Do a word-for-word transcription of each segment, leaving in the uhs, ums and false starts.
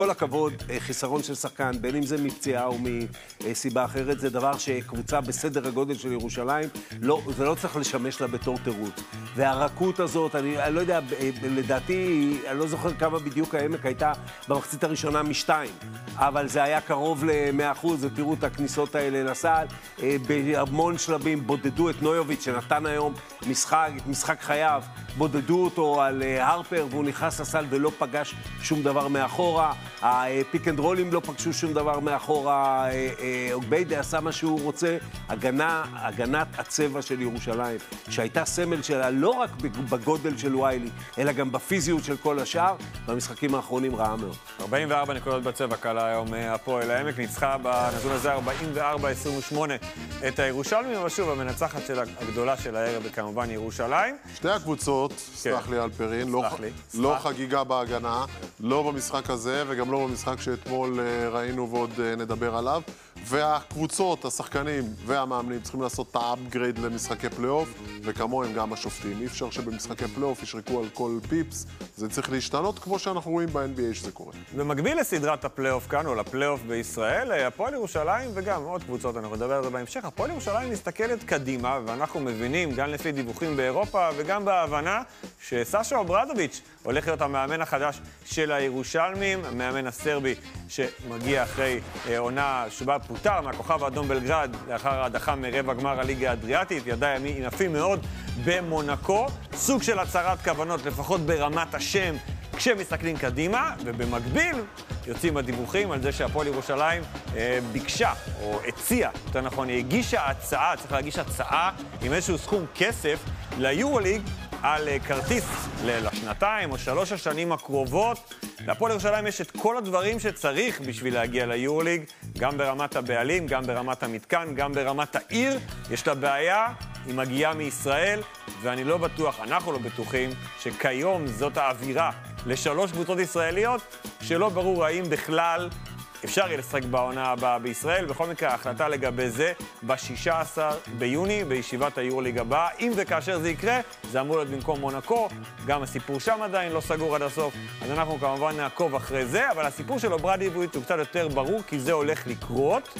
כל הכבוד, חיסרון של שחקן, בין אם זה מפציעה או מסיבה אחרת, זה דבר שקבוצה בסדר הגודל של ירושלים, לא, זה לא צריך לשמש לה בתור תירוץ. והרכות הזאת, אני, אני לא יודע, לדעתי, אני לא זוכר כמה בדיוק העמק הייתה במחצית הראשונה משתיים, אבל זה היה קרוב ל-מאה אחוז, ותראו את הכניסות האלה לסל, בהמון שלבים בודדו את נויוביץ' שנתן היום משחק, משחק חייו, בודדו אותו על הרפר, והוא נכנס לסל ולא פגש שום דבר מאחורה, הפיק אנד רולים לא פגשו שום דבר מאחורה, אוגביידה עשה מה שהוא רוצה, הגנה, הגנת הצבע של ירושלים, שהייתה סמל שלה לא רק בגודל של ויילי, אלא גם בפיזיות של כל השאר, במשחקים האחרונים רעה מאוד. ארבעים וארבע נקודות בצבע קלה היום הפועל העמק, ניצחה בנתון הזה ארבעים וארבע עשרים ושמונה את הירושלמים, אבל שוב, המנצחת של הגדולה של הערב, וכמובן ירושלים. שתי הקבוצות, סלח לי אלפרין, לא, לא חגיגה בהגנה, לא במשחק הזה וגם לא במשחק שאתמול ראינו ועוד נדבר עליו. והקבוצות, השחקנים והמאמנים צריכים לעשות את האפגרייד למשחקי פלייאוף, וכמוהם גם השופטים. אי אפשר שבמשחקי פלייאוף ישרקו על כל פיפס, זה צריך להשתנות כמו שאנחנו רואים ב-אן בי איי שזה קורה. במקביל לסדרת הפלייאוף כאן, או לפלייאוף בישראל, הפועל ירושלים וגם עוד קבוצות, אנחנו נדבר על זה בהמשך, הפועל ירושלים מסתכלת קדימה, ואנחנו מבינים, גם לפי דיווחים באירופה וגם בהבנה, שסשה אוברדוביץ' הולך להיות המאמן החדש של הירושלמים, המאמן הסרבי שמגיע אחרי עונה שבה פוטר מהכוכב האדום בלגרד לאחר ההדחה מרבע גמר הליגה האדריאטית, ידיים יפים מאוד במונקו, סוג של הצהרת כוונות לפחות ברמת השם כשמסתכלים קדימה, ובמקביל יוצאים הדיווחים על זה שהפועל ירושלים אה, ביקשה או הציעה, יותר נכון, היא הגישה הצעה, צריך להגיש הצעה עם איזשהו סכום כסף ליורוליג על אה, כרטיס לשנתיים או שלוש השנים הקרובות. להפועל ירושלים יש את כל הדברים שצריך בשביל להגיע ליורוליג, גם ברמת הבעלים, גם ברמת המתקן, גם ברמת העיר. יש לה בעיה, היא מגיעה מישראל, ואני לא בטוח, אנחנו לא בטוחים, שכיום זאת האווירה לשלוש קבוצות ישראליות, שלא ברור האם בכלל אפשר יהיה לשחק בעונה הבאה בישראל. בכל מקרה, ההחלטה לגבי זה ב-שישה עשר ביוני, בישיבת היורוליג הבאה. אם וכאשר זה יקרה, זה אמור להיות במקום מונקו. גם הסיפור שם עדיין לא סגור עד הסוף, אז אנחנו כמובן נעקוב אחרי זה, אבל הסיפור של אוברדוביץ' הוא קצת יותר ברור, כי זה הולך לקרות.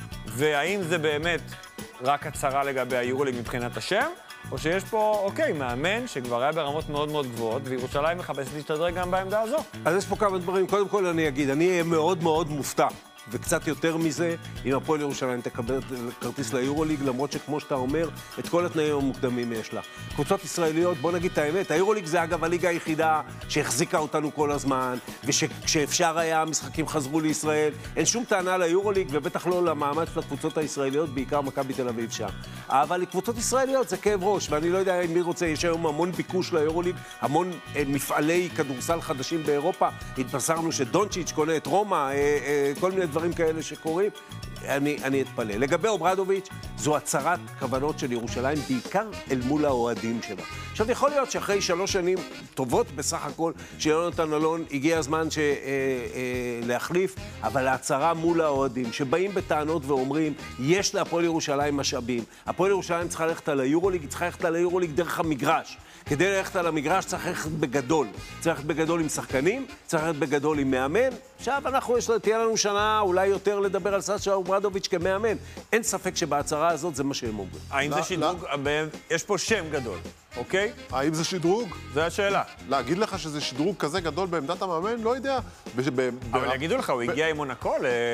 והאם זה באמת רק הצהרה לגבי היורוליג מבחינת השם, או שיש פה, אוקיי, מאמן שכבר היה ברמות מאוד מאוד גבוהות, וירושלים מחפשת להשתדרג גם בעמדה הזו. אז יש פה כמה דברים. קודם כל אני אגיד, אני אהיה מאוד מאוד מופתע, וקצת יותר מזה, אם הפועל ירושלים תקבל כרטיס ליורוליג, למרות שכמו שאתה אומר, את כל התנאים המוקדמים יש לה. קבוצות ישראליות, בוא נגיד את האמת, היורוליג זה אגב הליגה היחידה שהחזיקה אותנו כל הזמן, וכשאפשר היה, המשחקים חזרו לישראל. אין שום טענה ליורוליג, ובטח לא למעמד של הקבוצות הישראליות, בעיקר מכבי תל אביב שם. אבל קבוצות ישראליות זה כאב ראש, ואני לא יודע אם מי רוצה, יש היום המון ביקוש ליורוליג, המון מפעלי כדורסל חדשים באירופה. התבשרנו שדונצ'יץ' קונה את רומא, כל מיני דברים כאלה שקורים, אני, אני אתפלא. לגבי אוברדוביץ', זו הצהרת כוונות של ירושלים, בעיקר אל מול האוהדים שלה. עכשיו, יכול להיות שאחרי שלוש שנים טובות בסך הכל, שיונתן אלון הגיע הזמן ש, אה, אה, להחליף, אבל ההצהרה מול האוהדים, שבאים בטענות ואומרים, יש להפועל ירושלים משאבים. הפועל ירושלים צריכה ללכת על היורוליג, היא צריכה ללכת על היורוליג דרך המגרש. כדי ללכת על המגרש צריך ללכת בגדול. צריך ללכת בגדול עם שחקנים, צריך ללכת בגדול עם מאמן. עכשיו אנחנו, יש, תהיה לנו שנה אולי יותר לדבר על סשה אוברדוביץ' כמאמן. אין ספק שבהצהרה הזאת זה מה שהם אומרים. האם זה שדרוג? יש פה שם גדול, אוקיי? האם זה שדרוג? זו השאלה. להגיד לך שזה שדרוג כזה גדול בעמדת המאמן? לא יודע. אבל יגידו לך, הוא הגיע עם מונקו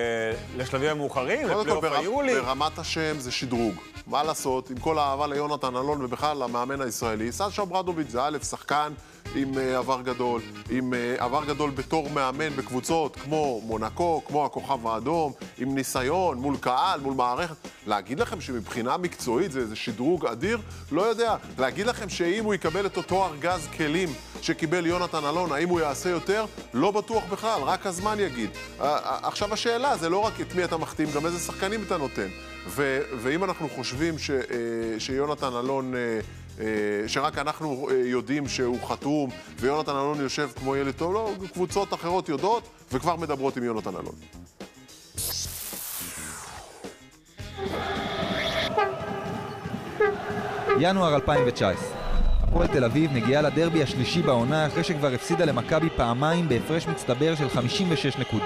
לשלבים המאוחרים, לפלייאוף היורוליג. ברמת השם זה שדרוג. מה לעשות, עם כל האהבה ליונתן אלון ובכלל למאמן הישראלי, סשה אוברדוביץ' זה א' שחקן עם uh, עבר גדול, עם uh, עבר גדול בתור מאמן בקבוצות כמו מונקו, כמו הכוכב האדום, עם ניסיון מול קהל, מול מערכת. להגיד לכם שמבחינה מקצועית זה איזה שדרוג אדיר? לא יודע. להגיד לכם שאם הוא יקבל את אותו ארגז כלים שקיבל יונתן אלון, האם הוא יעשה יותר? לא בטוח בכלל, רק הזמן יגיד. Uh, uh, עכשיו השאלה, זה לא רק את מי אתה מחתים, גם איזה שחקנים אתה נותן. ו- ואם אנחנו חושבים ש- uh, שיונתן אלון... Uh, שרק אנחנו יודעים שהוא חתום, ויונתן אלון יושב כמו ילד טוב, לא, קבוצות אחרות יודעות, וכבר מדברות עם יונתן אלון. ינואר אלפיים תשע עשרה. הפועל תל אביב מגיעה לדרבי השלישי בעונה אחרי שכבר הפסידה למכבי פעמיים בהפרש מצטבר של חמישים ושש נקודות.